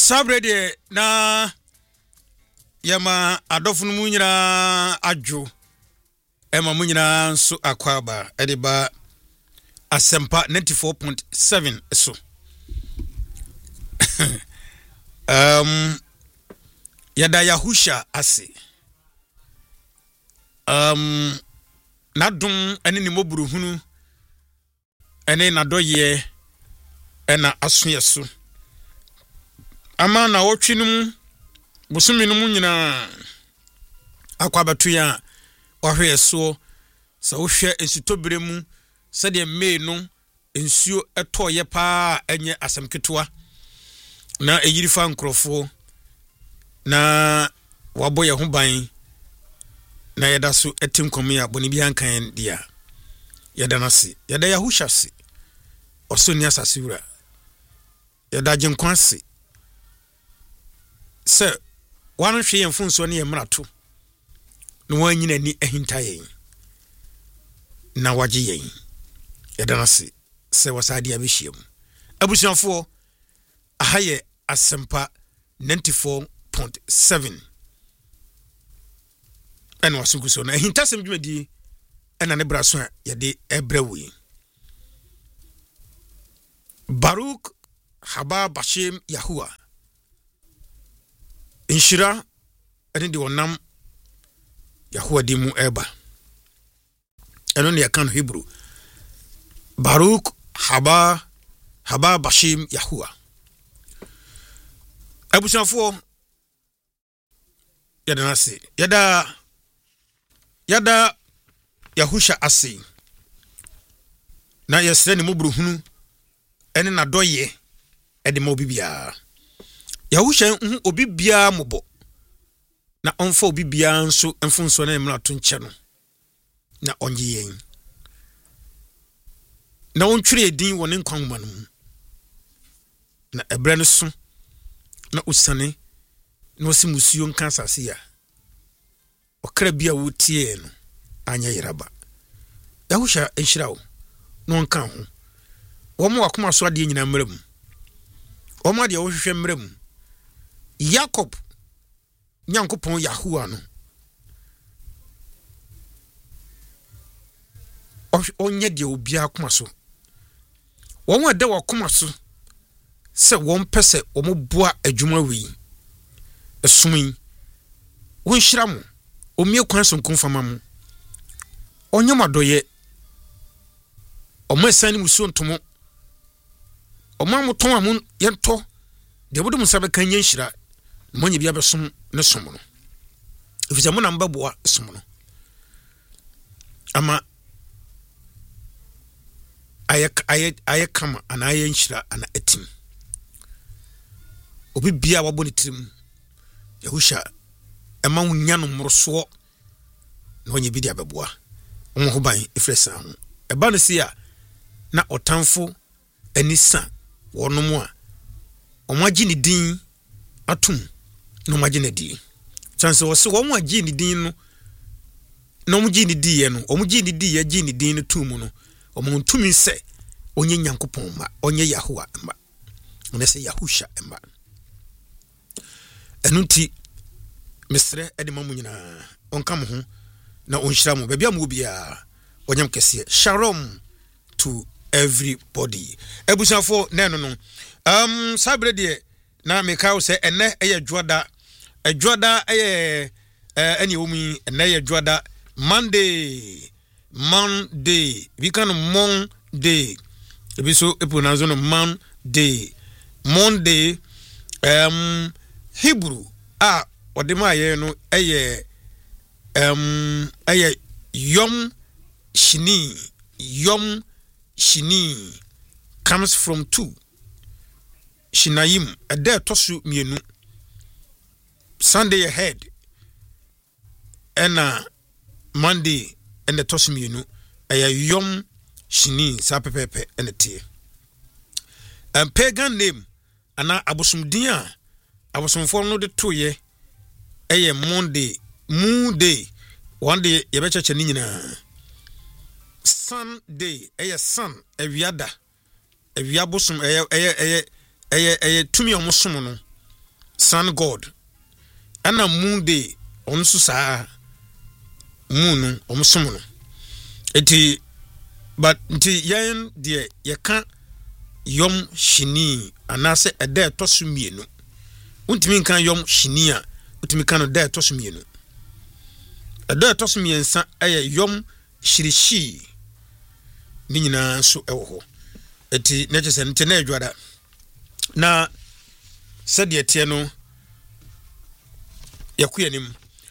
Sabrede na yama adofunu mu nyina adwo ema mu nyina nso akwaba ediba asempa 94.7 so yada Yahusha ase nadum ene ni moburu hunu ene nadoye ena asoyeso ama na wotwinum busuminum nyina akwabatu ya wahwe so sa wohwe ensutobere mu sede me no ensuo etoye pa enye asemketoa na eyirifa nkrofo na waboye ho ban na yada so etinkomi a boni bi ankan dia yada nase yada Yahusha se osonia sasewura yada jenkwanse se wanu hwe yemfunso ne yemrato no wanyina ni ahintaye na waje yen yada nase se wasade abehiem abusuafo ahaye asempa 94.7 eno wasukuso na ahintasem dwumadi ena ne braso yade ebrewi Baruch haba bashim Yahua inshira ene de wonam Yahua di mu eba eno ne yakan Hebrew Baruch haba bashim Yahua abushafo yada nase yada Yahusha ase na yesre ne mobru hunu ene na doye ede ma obibia Yahusha obibia mobo na onfa obibia nso enfunso na emrato nche no na onye yen na ontwere edin woni nkwanma no na ebre no so na usane na osimusuo nka asase ya okra bia wotie no anya yeraba Yahusha enhirawo no nka ho womo akoma so ade nyina mrem womo ade wo hwehwe mrem Jacob nyankopon Yahua no onye de obi akoma so womo ade wo akoma so se won pese womo boa adwuma wi esumi won hyiram omie kwan so nkonfama mu onye madoye omesani musuo ntomo omamuton amu yento de bodu musabe kanye hyira monye bia besom ne som no ifisa mo na mbaboa som no ama aye kama ana aye hyira ana etim obi bia waboni tirim Yahusha ema wunya no moroso na onye bi dia beboa wo ho ban ifresa ho eba no sia na otamfo anisa wonom a omagye ne din atum no magye ne din chance wo se wo mo agye ne din no no omugye ne di ye no omugye ne di ye gye ne din no tum no omontumi se onye nyankopon ma onye Yahua ma one se Yahusha ma enunti mesre ede mamu nyina onka mo ho na onhyira mo bebia mo bia onyam kese shalom to everybody ebusafo neno no sabre de na mekao se ene eye dwoda eye ene omi ene eye dwoda Monday we can Monday ebiso epronounce no Monday Hebrew odema ye no eye Yom Shini comes from 2 Shinayim a day tosu mienu Sunday ahead and Monday and the tosu mienu Yom Shini sapepepe and the tea pagan name ana abosumdin abosumfo no de toye Monday moon day one day ye becha chani nyina Sunday sun ewiada ewiabosum tumi omosom no sun god ana moon day on so saa moon on som no eti but nti yen de ye ka yom shini anase eda etoso mienu untimi kan yom shini a utimi kan eda etoso mienu eda etoso miensa eye yom shirishi ni nyina so ewo ho eti na chese nte na adwada na sede tie no yakuyanim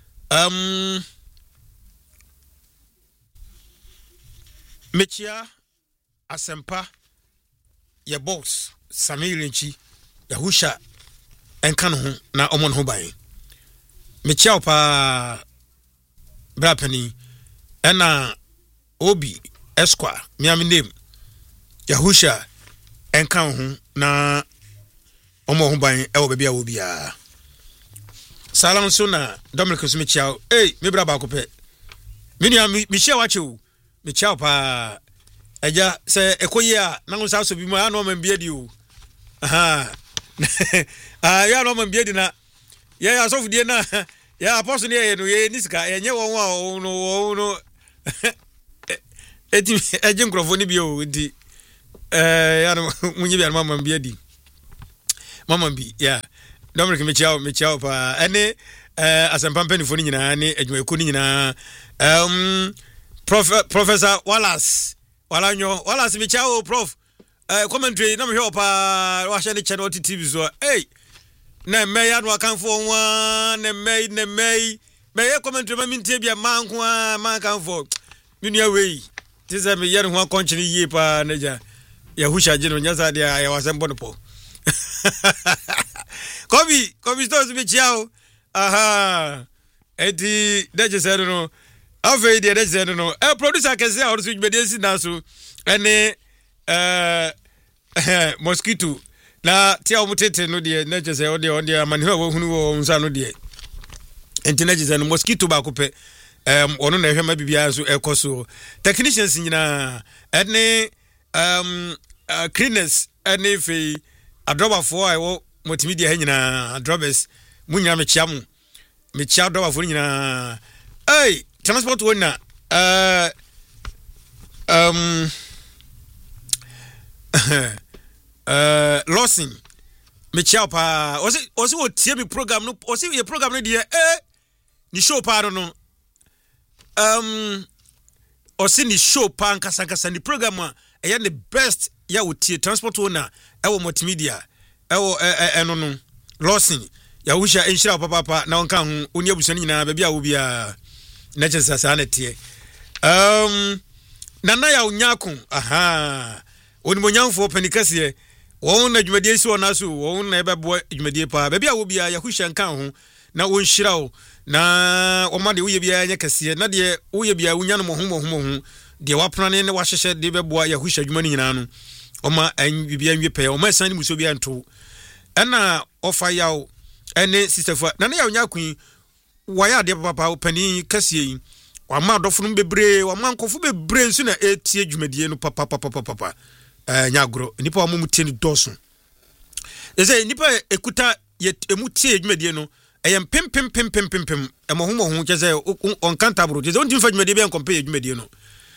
mechia asempa ya boss Samilinchi Yahusha enkano na omon ho ban mechia opa brapani ena obi esquire miami name Yahusha enkano na omo ho ban ewo bia obi a salam so na Dominic so mechia me bra ba ko pe minia mechia wache me chao pa eja se ekoyi a na ngo so bi mu a no man biedi o aha ya no man biedi na ya asofu die na ya apostle ne no ye nisika enye won a no eti eje nkrofo ni bi o di ya no munyi bi an man biedi mama bi ya Dominic me chao pa ene asempa mpanifo ni nyina ne adwuma eko ni nyina Professor Wallace Wallace mi chao prof commentary na me hwe opa wa hye ne channel TV so na me ya no akanfo wa na me commentary ma mi ntie bia manko a man kanfo mi nua wei ti se me yere ho akonchiri yie pa na ja Yahusha je no nyasa de ya wasembo no po Kobi stores mi chao aha edi deje se no Ave de dey no producer can say or switch medicine na so ene mosquito na tia omutete no de na say o de on de manhwa wo hunu wo nsa no de internet say no mosquito ba ko pe ono na hwema bibia so ekoso technicians nyina ene cleaners ene fe adroba fo ai wo multimedia nyina adrobers munya me chia adroba fo nyina transport winner Lawson me chia pa osi wo tie me program no osi ye program no de ni show pa no osi ni show pa nkasa ni program a eye the best ya wo tie transport winner ewo multimedia ewo no Lawson Yahusha enshira papa na onka ho oni abusani nyina ba bia wo bia na chesa sa na tie nana ya unyako aha oni monyamfo panikase won na dwumadie si wona so won na ebebo dwumadie pa ba bia wo bia Yahusha nka ho na wonhyira wo na omade wo ye bia nya kase na de wo ye bia wunya no mo de wapran ne wahyehye de bebo Yahusha dwumani nyina no oma bibia nwe pe oma san ni muso bia nto na ofa yawo ene sister fa nana ya unyako waya de papa opani kase yi wama dofunu bebre wama nkofu bebre nso na etie dwumadie no papa nyagro nipa wa mutie ni doso eze nipa ekuta emutie dwumadie no eyem pim emohomo keze on cantabro keze on timfa dwumadie be en compare dwumadie no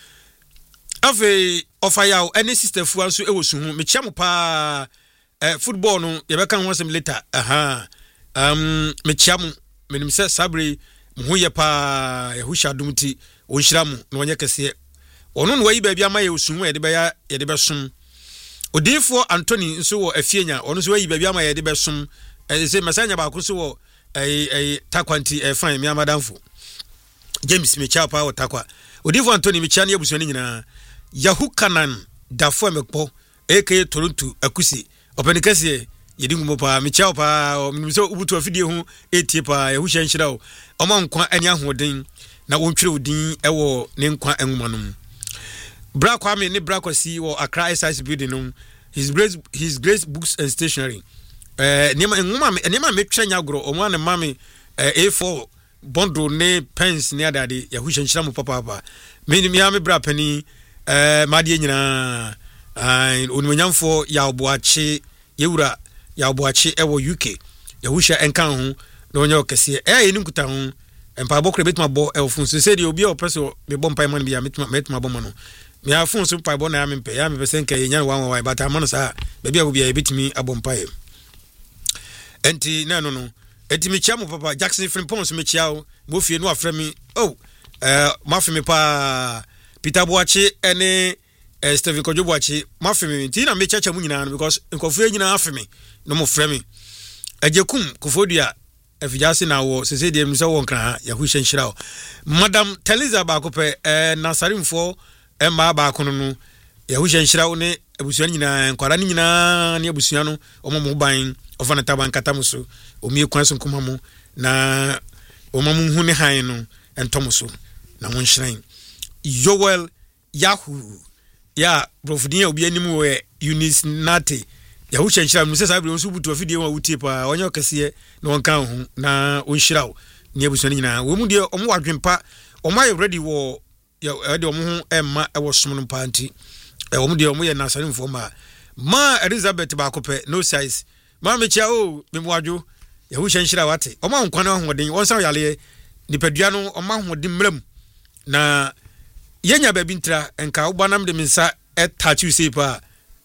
afi ofaya ene sister fu anso ewosu hu me chiam pa football no ye be kan ho sem later me chiam menim se sabre ho ye pa Yahusha dumti onhiramu na onye kese ono no wayi ba bia ma ye osuhu ye de be som odifo Anthony nso wo afienya ono so wayi ba bia ma ye de be som se masanya ba ko so wo takwanti fine mi amadamfo James Mecha pa wo takwa odifo Anthony Mecha ne abusoni nyina Yahukanan dafo mekpo aka Toronto akusi openikase yedi ngumo pa Mecha pa minimso ubutu afidie hu etie pa Yahusha nhyira wo omo nkwa anya hoden na wontwere odin ewo ne nkwa enwumanum bra kwame ne bra kwasi wo Accra SIS building no his grace books and stationery nema metwa nyagro omo na mame A4 bondo ne pens ne adade Yahusha nhyira mu papa me bra pani madie nyina onimonyamfo ya oboache yewura ya oboache ewo UK Yahusha enka ho na onye okese ni nkuta ho empa bokre betima bo elfun so say the obi o preso me bom pai man bia metima bom no me afun so pai bo na ya me pese nka yenya wan but amano sa be bia obi ya betimi abom pai enti na no enti me chia mo papa Jackson Frimpong so me chia mo fie no afre mi ma fe me pa Peter Boachi ene Stephen Kojo Boachi ma fe me ti na me chacha mu nyina no because nkofu nyina afe me no mo frɛ me ajekum kofodua afijase na wo sese de mse won kran Yahusha nhyira Madam Teliza ba ko pe Nasarimfo ma ba ko no Yahusha nhyira ne abusua nyina nkwara ne nyina ne abusua no omo ban ofana taban katamuso omie kwanso nkoma mu na omamu hu ne han no entomuso na won hyiran Joel Yahoo ya brofudin obi anim we Eunice Nate Yahusha nhyira mu sesa bi nso butu afidie wa wutie pa onye okese na won kan ho na on hyira wo ne abusua nyina wo mu de omo wadwempa omo aye ready wo ya de omo ho emma ewo som no panti omo de omo ye Nasarimfo ma Elizabeth ba ko pe no size ma mechia me mwadwo Yahusha nhyira wate omo ankwane ahoden won san yale nipadua no omo ahoden mram na yenya ba bintra enka wo banam de minsa etachi sei pa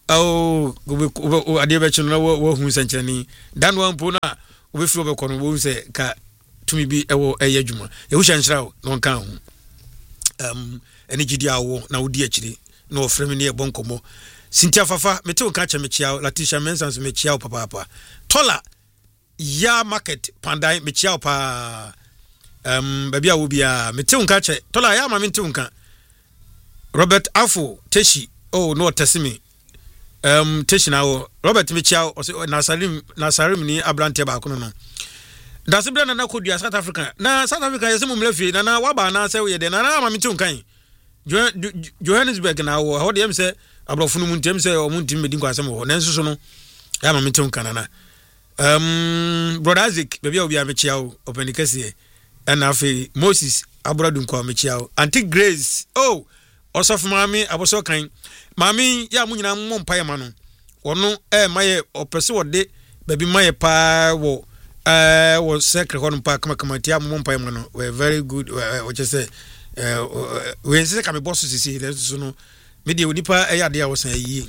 ade be chino wo hu sanchani dan wan po na wo fi obekọ no wo se ka tumi bi ewo eyadwuma Yahusha nhyira wo no kan ho eni gidi awo na wo di akire na wo frem ne ebonkomo Cynthia Fafa mete wo ka chemechia Latisha Mensa so mechia papa Tola ya market pandai mechia pa baby a wo bia mete wo ka che Tola ya ma mete wo ka Robert Afo Teshi no tesimi Teshi na wo Robert mechia Nasarim ni abrante ba ko no dasibra na kodua South Africa yesemu mlefi na waba na se ye de na ma mete wo kan Johannesburg na wo ho de em se abrofunu mu ntem se o mu ntim medi kwasem ho nanso so no ya ma metem kanana brother Isaac baby obi amechia o openikase na afi Moses abrodun kwa amechia o Auntie Grace osof mami aboso kan mami ya mu nyina mo mpaye ma no ono maye opese wode baby maye pa wo secret ho no pa kama tia mo mpaye ma no we very good what you say we say kam boss sisi so no media onipa eyade a wosan yi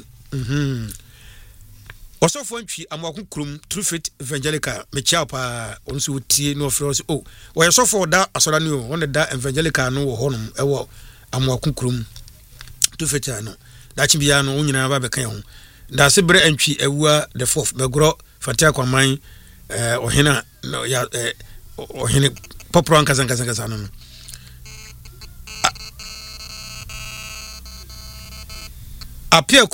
osofo ntwi amwakun krum True Faith Evangelical mechia pa onso tie no ofre wo yesofo da asoda ne o won da Evangelical no wo honum ewo amwakun krum True Faith no da chi bia no nyina ba be kan ho da se bre antwi awua the fourth begro fatia kwaman ohena no ya ohene popro ankaza no Apia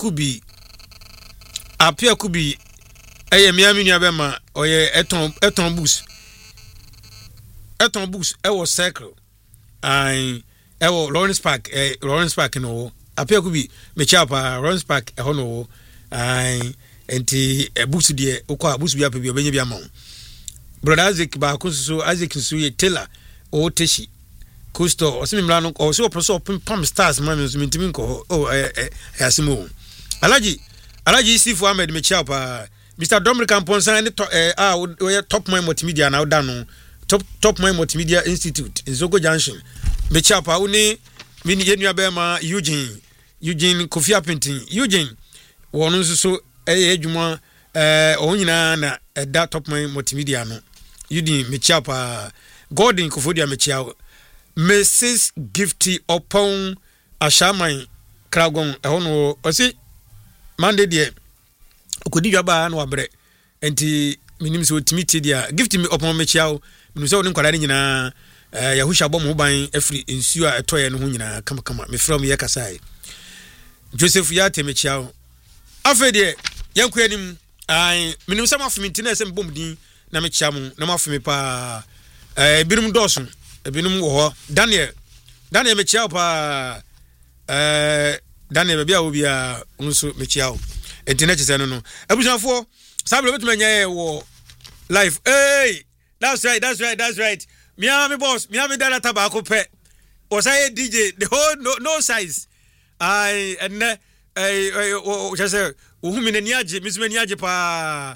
kubi miami nua bema oye eton books ewo circle ewo Lawrence Park no Apia kubi mechia pa Lawrence Park eho no enti books de ukwa books bia pa bia benye bia ma brother Isaac ba kunso Isaac nso ye Taylor Teshi Kusto osimimra no so proso pam stars man so mintimi ko asimo Alaji Sifu Ahmed mechia pa Mr. Dominic Amponsan ni top mind multimedia na oda no top mind multimedia institute in Zogo Junction mechia pa uni mini yenua be ma Eugene Kofi Apintin Eugene wonu so adwuma onyina na da top mind multimedia no Eugene mechia pa Gordon Kofodia mechia Mrs. Gifty upon Ashaman Kragon ehono osi Monday de okodi dwaba na wabre enti minim so timiti dia gift me upon mechia minim so woni kwara nyina Yahusha bom ho ban afri ensu a etoye no ho nyina kama me from ye kasai Joseph ya temechia afede yanku anim minim so mafimi na sem bom din na mechia mu na mafimi pa birum dosun ebinum wo Daniel mechia pa Daniel bia obia unso mechia internet chese no abusanfo sablo betu menye wo live that's right me boss me have data ba ko pe o say DJ the whole no size chese wo hu me ni age misme ni age pa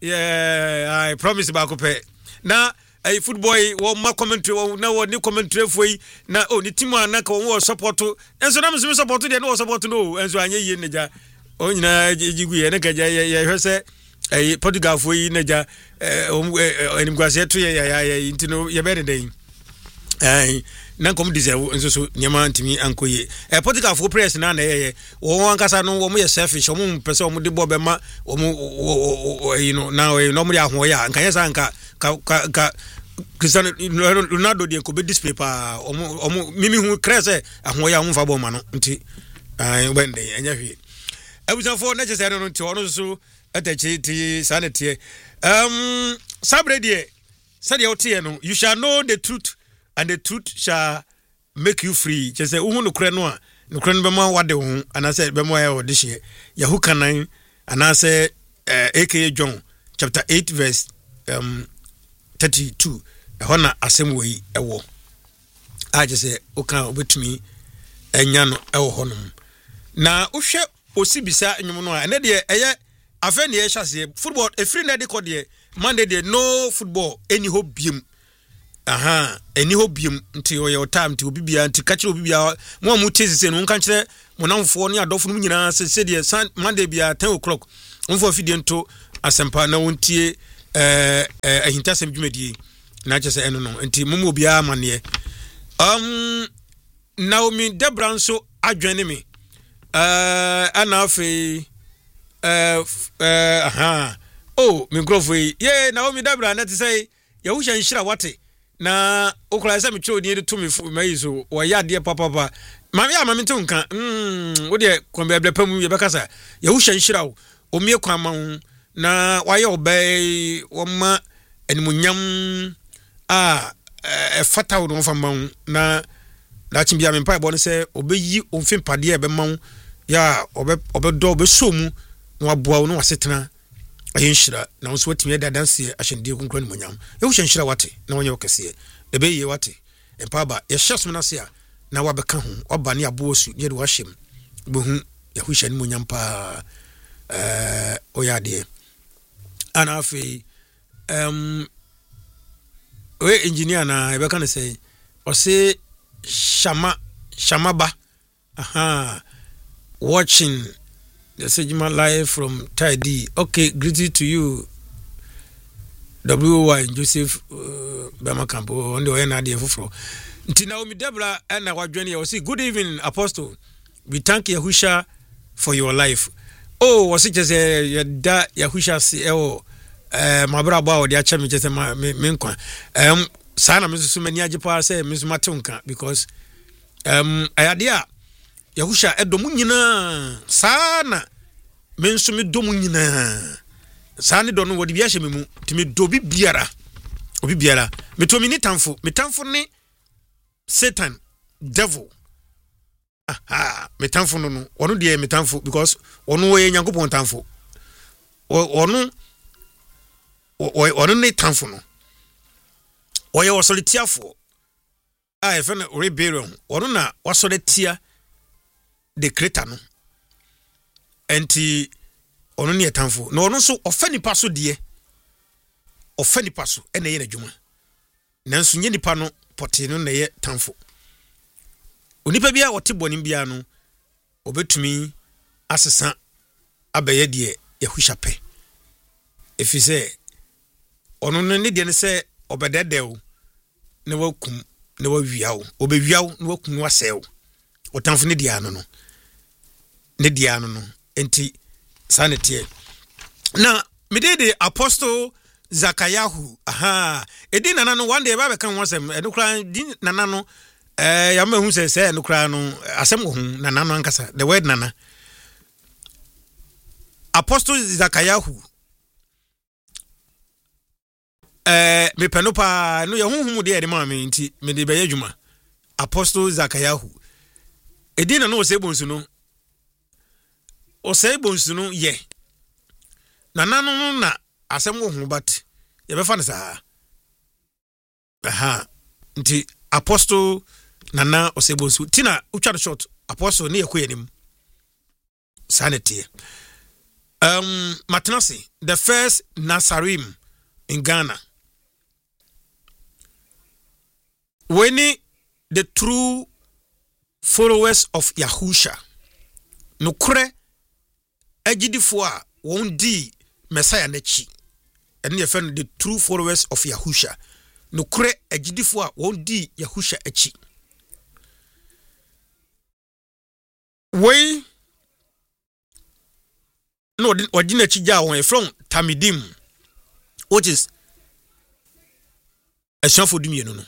I promise ba ko pe na ai football wo ma commentary wo na wo ni commentary foi na ni team an ka wo support enso na me support de no support no enso anye yi ne ja o nyina jigu ye ne ka ja ye hwese ai Portugal foi ne ja enim kwase to ye intino ye be den na kom deserve enso so nyama ntimi ankoye Portugal for press na ye wo ankasa no wo mo ye selfish wo mo pese wo mo de bo be ma wo mo now no mo ya ho ya anka yesa anka ka Cristiano Ronaldo de ko be display pa omo mimi hu krese ahwo ya mfa bo ma no nti wende anya hwe abusan for na chese no nti ono so atachi ti sanete sabre de sadia otie no you shall know the truth and the truth shall make you free chese uhu no kure no a no kure no be ma wade hu anase be mo ya odihye yahu kanan anase aka John chapter 8 verse 32 ehona asem we ewo aje se oka obetumi enya no ewo honom na ohwe osibisa enwom no a ene de eye afa ne ye hyase football efiri na de kode Monday de no football any hope biem any hope biem nti o time nti obibia nti ka kire obibia mo mu tese no nka kire mo namfo ne adofo no nyina se de Monday bia 10 o'clock mfo fidie nto asempa na wontie ahintasem dwumadie na chese eno no nti mumu bia mane Naomi Debranso adwene me anafe me grofwe ye Naomi Debra na te say ya wo hyanhira wate na okura se me twe odi to me mai so wo ya de papa mami nte nka wo de kwambe blepamu ye bekasa ya wo hyanhira wo o mie kwama na waye obey wo ma animunyam fata wo no fama na chimbia me mpa bo se obeyi omfin pade e be ma ya obedo obesomu na waboa wo no wasetena ayenhira na wo so watimi da danse ahyendie konkro ni munyam ye wo hyanhira wate na wonye okese ebe ye wate empa ba ye hyasum na se a na wabeka ho oba ne abosu ne de wahyem bohu ya hu hyani munyam pa oyade ana afi we engineer na ebeka ne say o say Shamaba watching the Sejima live from Taidi. Okay, greeting to you WY Joseph Bama Campo on the way na de foforo nti Naomi Debra and wadwene ya say good evening apostle, we thank Yahusha for your life. Oh was it just da Yahusha si mabra ba o de acha me just me nkwa sana mesusu mani ajepa say mesu matonka because ayadia Yahusha edomu nyina sana mensu me domu nyina sane do no wodi biahye memu timi do bibiara obibiara metomi ni tamfo ne Satan devil metamfo no onu de metamfo because onu wo ye Nyankopon tamfo onu ne tamfo no oye wasolitiafo efe na rebellion onu na wasolitia the creator no enti onu ne tamfo no onu so ofani paso de ofani paso ene ye na dwuma nanso nye nipa no poti no na ye tamfo onipa bia wote bonim bia no obetumi asesa abaye de Yahusha pe efise onu ne de ne se obededew ne wakum ne wawiawo obewiawo ne wakum wasew otamfo ne dia no enti sanete na medede apostle Zakayahu edi nana no one day ba be kan wonsem enukra di nana no ya ma hu se enukra no asem ho nana no ankasa the word nana apostle Zakayahu me penopa no ye huhu de ede ma me nti me de be yadwuma apostle Zakayahu edi nana o se bonsu no ye nana no na asem wo hu bat ye be fa ne sa nti apostle nana osebonsu tina utwa short apostle ne yakoyanim sanete Matanasi, the first Nasarim in Ghana. When the true followers of Yahusha, nukure ejidifo a won di Messiah nechi. And your friend, the true followers of Yahusha, nukure ejidifo a won di Yahusha echi. We no ordinary chija from Tamidim, which is a shop for Dimiano.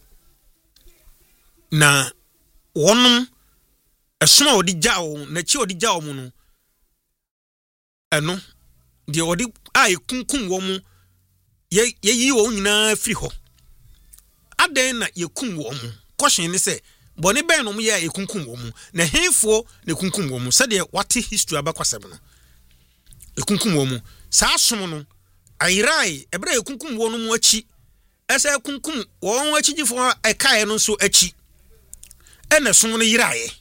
Na one a small di jao, nature di jao mono. Ano, the odi I kunkum womu ye own na free ho. Aden ye kum womu. Caution say, Bonnie Ben ya ye kunkum womu. Na henfo ne kunkum womu. Said ye wati history abakwasebno. E kunkum womu. Sa somono airai ebre ye kunkum wonu mu achi. Esa kunkum wonu achi gifo ekae no so achi. Ene somono yirae.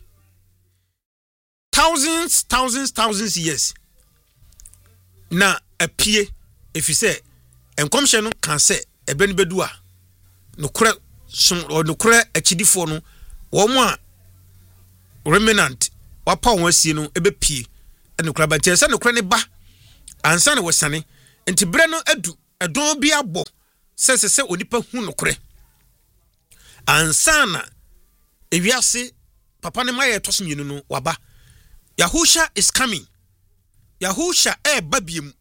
Thousands years. Na apie if you say enkomhye no kan say ebe ni bedua no kura no kura achidifo no wo mu a remnant wapa won asie no ebe pie ene kura ba tie say no kura ne ba ansa na wosane enti bre no adu edon bi abo se onipa hu no kura ansa na ewiase papa ne maye toso mienu no waba Yahusha is coming. Yahusha babiem